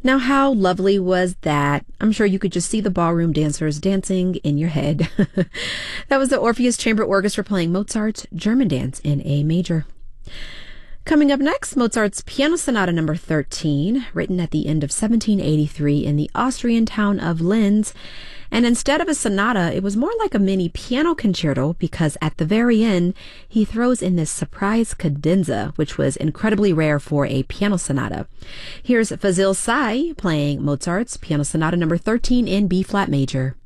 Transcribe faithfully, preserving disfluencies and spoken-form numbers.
Now, how lovely was that? I'm sure you could just see the ballroom dancers dancing in your head. That was the Orpheus Chamber Orchestra playing Mozart's German Dance in A major. Coming up next, Mozart's Piano Sonata number thirteen, written at the end of seventeen eighty-three in the Austrian town of Linz. And instead of a sonata, it was more like a mini piano concerto because at the very end, he throws in this surprise cadenza, which was incredibly rare for a piano sonata. Here's Fazil Say playing Mozart's Piano Sonata number thirteen in B-flat major.